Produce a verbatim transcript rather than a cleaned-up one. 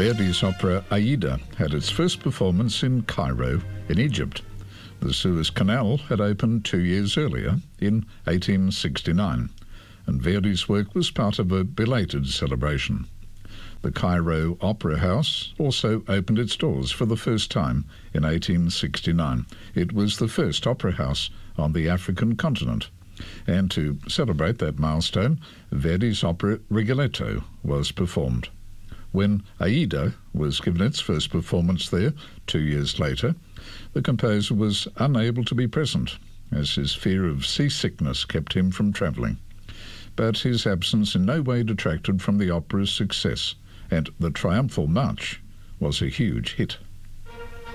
Verdi's opera Aida had its first performance in Cairo, in Egypt. The Suez Canal had opened two years earlier, in eighteen sixty-nine, and Verdi's work was part of a belated celebration. The Cairo Opera House also opened its doors for the first time in eighteen sixty-nine. It was the first opera house on the African continent. And to celebrate that milestone, Verdi's opera Rigoletto was performed. When Aida was given its first performance there two years later, the composer was unable to be present, as his fear of seasickness kept him from travelling. But his absence in no way detracted from the opera's success, and the triumphal march was a huge hit.